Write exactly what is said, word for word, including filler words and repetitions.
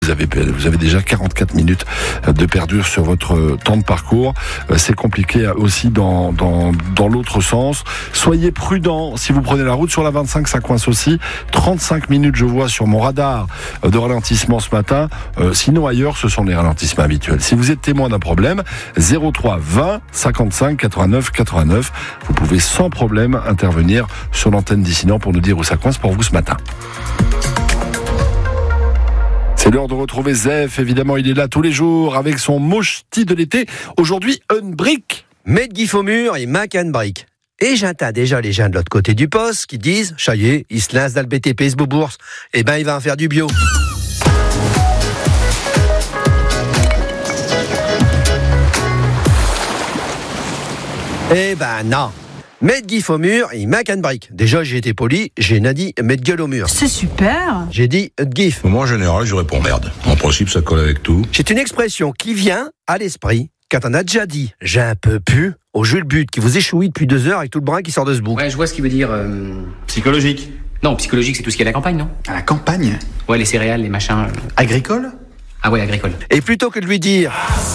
vous avez, vous avez déjà quarante-quatre minutes de perdu sur votre temps de parcours. C'est compliqué aussi dans, dans, dans l'autre sens. Soyez prudents si vous prenez la route sur la vingt-cinq, ça coince aussi. trente-cinq minutes, je vois sur mon radar de ralentissement ce matin. Euh, sinon ailleurs, ce sont les ralentissements habituels. Si vous êtes témoin d'un problème, zéro trois vingt cinquante-cinq quatre-vingt-neuf quatre-vingt-neuf, vous pouvez sans problème intervenir sur l'antenne d'Ici pour nous dire où ça coince pour vous ce matin. C'est l'heure de retrouver Zef. Évidemment, il est là tous les jours avec son mochti de l'été. Aujourd'hui, un brick. Mettre Guif au mur et Mac and brick. Et j'entends déjà les gens de l'autre côté du poste qui disent, ça y est, il se lance dans le B T P, ce beau bourse. Eh ben, il va en faire du bio. Eh ben, non. Mettre Guif au mur et Mac and brick. Déjà, j'ai été poli, j'ai n'a dit mettre gueule au mur. C'est super. J'ai dit Guif. Moi, en général, je réponds merde. En principe, ça colle avec tout. C'est une expression qui vient à l'esprit quand on a déjà dit « j'ai un peu pu » au jeu de but qui vous échouit depuis deux heures avec tout le brin qui sort de ce bout. Ouais, je vois ce qu'il veut dire. Euh... Psychologique. Non, psychologique, c'est tout ce qui est à la campagne, non? À la campagne? Ouais, les céréales, les machins. Agricole? Ah ouais, agricole. Et plutôt que de lui dire